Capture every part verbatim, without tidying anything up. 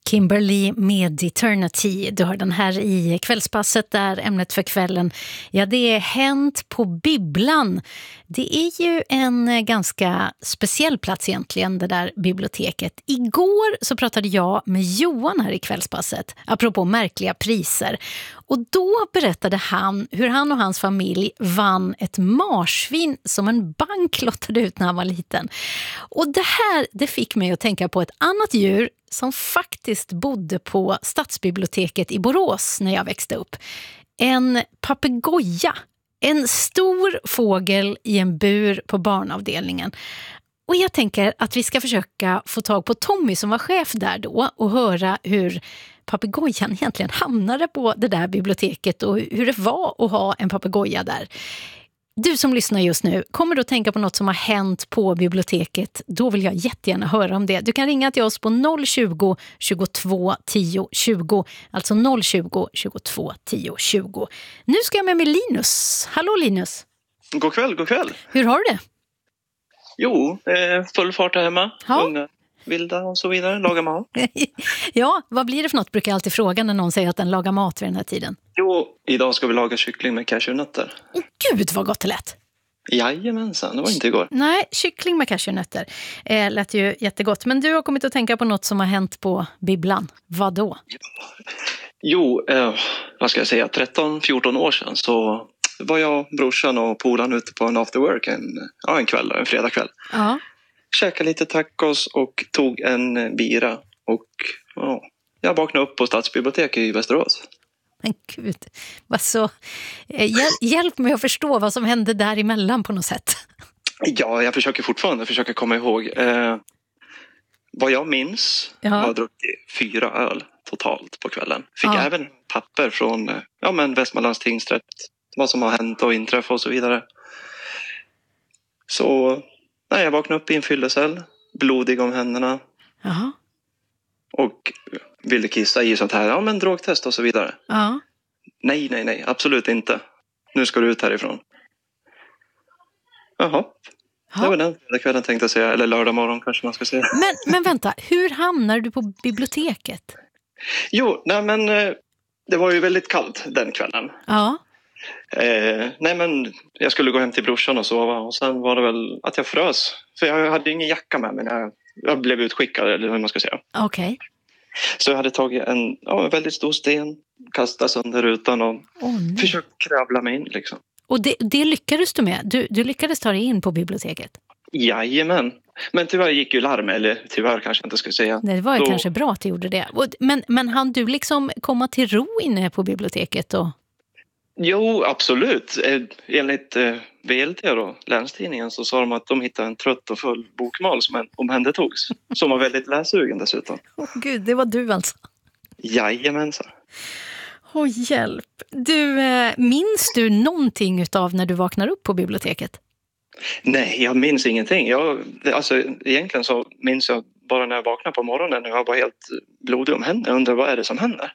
Kimberly med Eternity. Du har den här i kvällspasset där ämnet för kvällen, ja, det är Hänt på Bibblan. Det är ju en ganska speciell plats egentligen, det där biblioteket. Igår så pratade jag med Johan här i kvällspasset, apropå märkliga priser. Och då berättade han hur han och hans familj vann ett marsvin som en bank lottade ut när han var liten. Och det här, det fick mig att tänka på ett annat djur som faktiskt bodde på Stadsbiblioteket i Borås när jag växte upp. En papegoja. En stor fågel i en bur på barnavdelningen. Och jag tänker att vi ska försöka få tag på Tommy som var chef där då och höra hur papegojan egentligen hamnade på det där biblioteket och hur det var att ha en papegoja där. Du som lyssnar just nu, kommer du att tänka på något som har hänt på biblioteket? Då vill jag jättegärna höra om det. Du kan ringa till oss på noll tjugo, tjugotvå, tio, tjugo. Alltså noll tjugo, tjugotvå, tio, tjugo. Nu ska jag med mig Linus. Hallå Linus. God kväll, god kväll. Hur har du det? Jo, eh, full fart här hemma. Ja. Unga, vilda och så vidare. Laga mat. Ja, vad blir det för något? Brukar jag alltid fråga när någon säger att den lagar mat vid den här tiden. Jo, idag ska vi laga kyckling med cashewnötter. Åh gud vad gott det lät. Jajamensan, det var inte igår. Nej, kyckling med cashewnötter eh, lät ju jättegott. Men du har kommit att tänka på något som har hänt på Bibblan. Vad då? Jo, eh, vad ska jag säga, tretton fjorton år sedan så var jag, brorsan och polaren ute på en after work en, ja, en kväll, en fredagkväll. Ja. Käkade lite tacos och tog en bira och ja, jag vaknade upp på Stadsbiblioteket i Västerås. Men gud, vad så, hjäl, hjälp mig att förstå vad som hände däremellan på något sätt. Ja, jag försöker fortfarande försöka komma ihåg. Eh, vad jag minns Ja. var att druckit fyra öl totalt på kvällen. Fick Ja. även papper från eh, ja, men Västmanlands tingsrätt. Vad som har hänt och inträffat och så vidare. Så nej, jag vaknade upp i en fyllecell. Blodig om händerna. Jaha. Och ville kissa i sånt här. Ja, men drogtest och så vidare. Ja. Nej, nej, nej. Absolut inte. Nu ska du ut härifrån. Jaha. Det var den kvällen tänkte jag säga. Eller lördag morgon kanske man ska säga. Men, men vänta, hur hamnar du på biblioteket? Jo, nej men eh, det var ju väldigt kallt den kvällen. Ja. Eh, nej men jag skulle gå hem till brorsan och sova. Och sen var det väl att jag frös. För jag hade ingen jacka med mig när jag, jag blev utskickad eller hur man ska säga. Okej. Okay. Så jag hade tagit en, ja, en väldigt stor sten. Kastat sönder rutan och oh, försökt kravla mig in liksom. Och det, det lyckades du med? Du, du lyckades ta dig in på biblioteket? Jajamän. Men tyvärr gick ju larm, eller tyvärr kanske jag inte skulle säga. Nej, det var ju Då... kanske bra att du gjorde det. Men, men hann du liksom komma till ro inne på biblioteket? Och... Jo, absolut. Enligt eh, V L T och Länstidningen så sa de att de hittade en trött och full bokmal som omhändertogs. Som var väldigt läsugen dessutom. Åh oh, gud, det var du alltså. Jajamensan. Åh, oh, hjälp. Du, eh, minns du någonting utav när du vaknar upp på biblioteket? Nej, jag minns ingenting. Jag, alltså, egentligen så minns jag bara när jag vaknade på morgonen när jag var helt blodig om händerna. Jag undrar, vad är det som händer?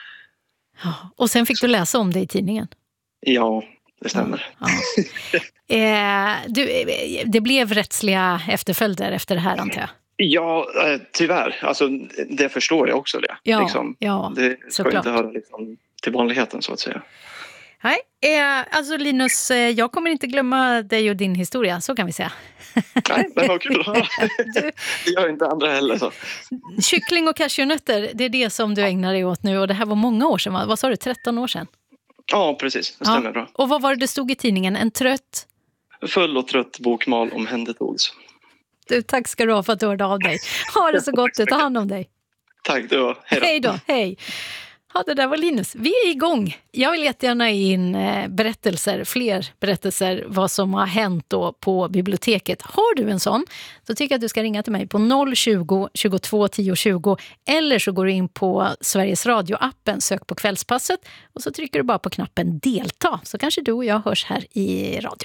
Ja, och sen fick du läsa om det i tidningen? Ja, det stämmer. Ja, ja. eh, du, det blev rättsliga efterföljder efter det här, antar jag? Ja, eh, tyvärr. Alltså, det förstår jag också det. Ja, liksom. ja, det ska såklart. Inte höra liksom, till vanligheten så att säga. Nej, eh, alltså Linus, eh, jag kommer inte glömma dig och din historia, så kan vi säga. Nej, det var kul att höra. Du, det gör inte andra heller så. Kyckling och cashewnötter, det är det som du ägnar dig åt nu och det här var många år sedan, va? Vad sa du, tretton år sedan? Ja, precis. Det stämmer ja. Bra. Och vad var det det stod i tidningen? En trött? Full och trött bokmal omhändertogs. Du, tack ska du ha för att du hörde av dig. Ha det så gott, du tar hand om dig. Tack du, hej då. Hej då, hej. Ja, det där var Linus. Vi är igång. Jag vill jättegärna in berättelser, fler berättelser vad som har hänt då på biblioteket. Har du en sån, så tycker jag att du ska ringa till mig på noll tjugo, tjugotvå, tio, tjugo eller så går du in på Sveriges Radio-appen, sök på Kvällspasset och så trycker du bara på knappen delta så kanske du och jag hörs här i radio.